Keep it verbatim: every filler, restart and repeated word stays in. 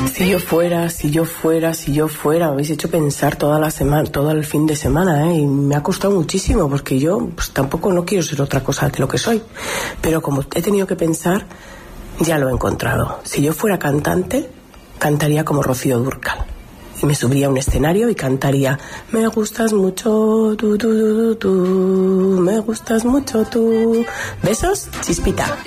Si yo fuera, si yo fuera, si yo fuera, me habéis hecho pensar toda la semana, todo el fin de semana, ¿eh? Y me ha costado muchísimo porque yo pues, tampoco no quiero ser otra cosa de lo que soy. Pero como he tenido que pensar, ya lo he encontrado. Si yo fuera cantante, cantaría como Rocío Dúrcal. Y me subiría a un escenario y cantaría: me gustas mucho, tú, tú, tú, tú, tú, me gustas mucho tú. Besos, Chispita.